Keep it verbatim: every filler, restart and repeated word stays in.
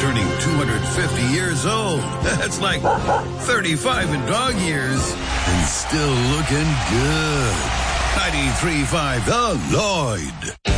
turning two hundred fifty years old. That's like thirty-five in dog years. And still looking good. ninety-three point five The Lloyd.